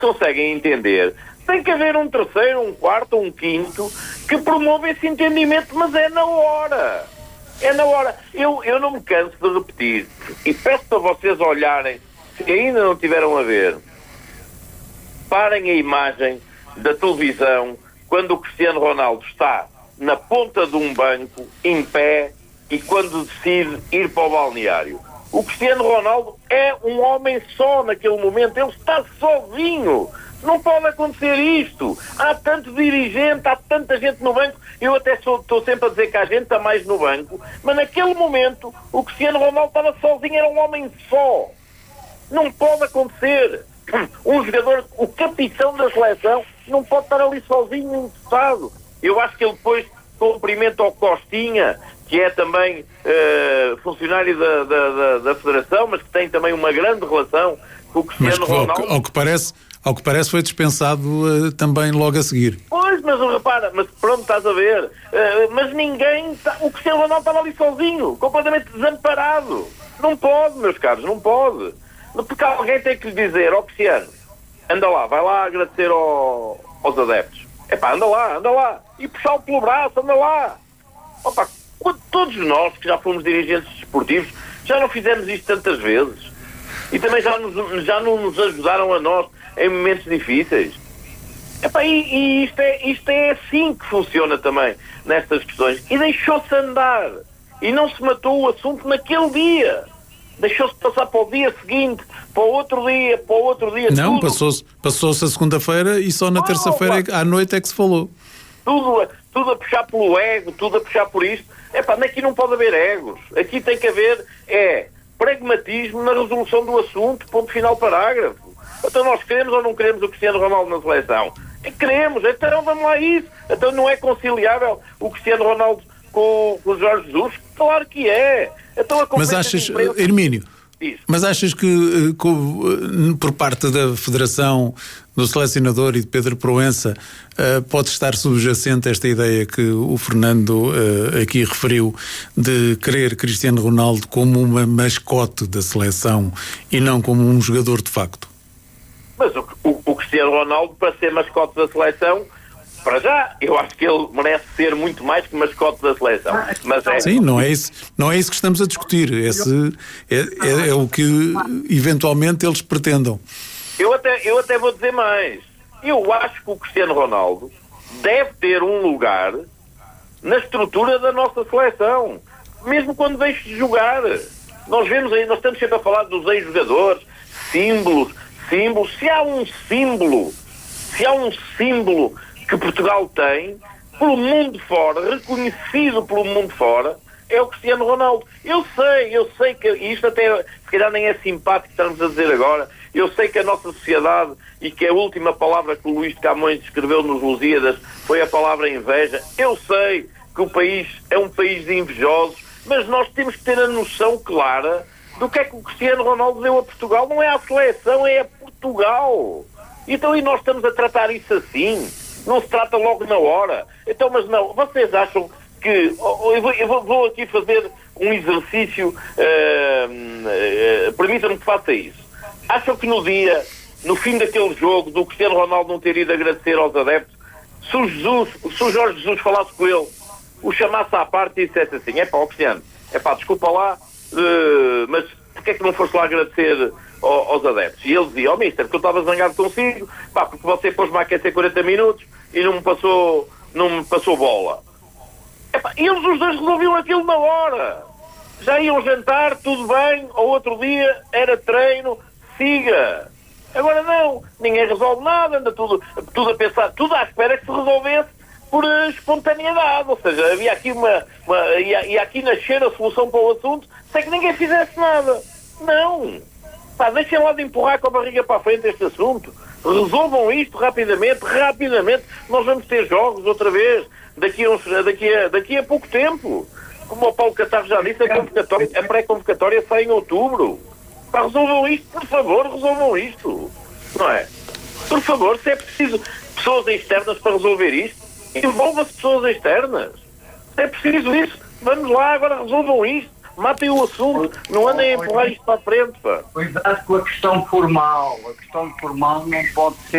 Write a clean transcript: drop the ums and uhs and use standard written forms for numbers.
conseguem entender, tem que haver um terceiro, um quarto, um quinto que promova esse entendimento, mas é na hora. É na hora. Eu não me canso de repetir, e peço para vocês olharem, se ainda não tiveram a ver, parem a imagem da televisão quando o Cristiano Ronaldo está na ponta de um banco, em pé, e quando decide ir para o balneário. O Cristiano Ronaldo é um homem só naquele momento, ele está sozinho. Não pode acontecer isto. Há tanto dirigente, há tanta gente no banco. Eu até estou sempre a dizer que há gente a mais no banco, mas naquele momento o Cristiano Ronaldo estava sozinho, era um homem só. Não pode acontecer. Um jogador, o capitão da seleção, não pode estar ali sozinho, encostado. Eu acho que ele depois cumprimenta ao Costinha, que é também funcionário da Federação, mas que tem também uma grande relação com o Cristiano Ronaldo. Ao que parece foi dispensado também logo a seguir. Pois, mas repara, mas pronto, estás a ver. Mas ninguém... O Cristiano Ronaldo estava ali sozinho, completamente desamparado. Não pode, meus caros, não pode. Porque alguém tem que lhe dizer, ó Cristiano, anda lá, vai lá agradecer aos adeptos. Anda lá. E puxá-lo pelo braço, anda lá. Opa, todos nós que já fomos dirigentes desportivos, já não fizemos isto tantas vezes. E também já não nos ajudaram a nós em momentos difíceis. E isto é assim que funciona também nestas questões. E deixou-se andar. E não se matou o assunto naquele dia. Deixou-se passar para o dia seguinte, para o outro dia. Não, passou-se a segunda-feira e só na terça-feira à noite é que se falou. Tudo a puxar pelo ego, tudo a puxar por isto. Aqui não pode haver egos. Aqui tem que haver pragmatismo na resolução do assunto, ponto final, parágrafo. Então nós queremos ou não queremos o Cristiano Ronaldo na seleção? Queremos, então vamos lá a isso. Então não é conciliável o Cristiano Ronaldo com o Jorge Jesus? Claro que é. Então, mas achas, Hermínio, achas que por parte da Federação, do selecionador e de Pedro Proença pode estar subjacente esta ideia que o Fernando aqui referiu de querer Cristiano Ronaldo como uma mascote da seleção e não como um jogador de facto? Mas o Cristiano Ronaldo, para ser mascote da seleção, para já, eu acho que ele merece ser muito mais que mascote da seleção. Mas Sim, não é isso que estamos a discutir. Esse é o que eventualmente eles pretendam. Eu até vou dizer mais. Eu acho que o Cristiano Ronaldo deve ter um lugar na estrutura da nossa seleção, mesmo quando deixe de jogar. Nós estamos sempre a falar dos ex-jogadores, símbolos. Se há um símbolo que Portugal tem, pelo mundo fora, reconhecido pelo mundo fora, é o Cristiano Ronaldo. Eu sei que isto até, se calhar nem é simpático estarmos a dizer agora, eu sei que a nossa sociedade, e que a última palavra que o Luís de Camões escreveu nos Lusíadas foi a palavra inveja, eu sei que o país é um país de invejosos, mas nós temos que ter a noção clara do que é que o Cristiano Ronaldo deu a Portugal. Não é a seleção, é a Portugal. Então, e nós estamos a tratar isso assim? Não se trata logo na hora. Então, mas não, vocês acham que... Eu vou aqui fazer um exercício, permitam-me que faça isso. Acham que no fim daquele jogo, do Cristiano Ronaldo não ter ido agradecer aos adeptos, se o Jorge Jesus falasse com ele, o chamasse à parte e dissesse assim, Cristiano, desculpa lá, mas porque é que não foste lá agradecer aos adeptos? E ele dizia, mister, porque eu estava zangado consigo, porque você pôs-me a aquecer 40 minutos e não me passou bola. Eles os dois resolviam aquilo na hora. Já iam jantar, tudo bem, ao outro dia era treino, siga. Agora não, ninguém resolve nada, anda tudo a pensar, tudo à espera que se resolvesse por espontaneidade, ou seja, havia aqui ia aqui nascer a solução para o assunto sem que ninguém fizesse nada. Não, deixem lá de empurrar com a barriga para a frente este assunto, resolvam isto rapidamente, nós vamos ter jogos outra vez, daqui a pouco tempo, como o Paulo Catarro já disse, a pré-convocatória sai em outubro. Resolvam isto, por favor, resolvam isto, não é? Por favor, se é preciso pessoas externas para resolver isto, envolva-se pessoas externas. Se é preciso isso, vamos lá, agora resolvam isto, matem o assunto, não andem a empurrar isto para a frente, Cuidado com a questão formal não pode ser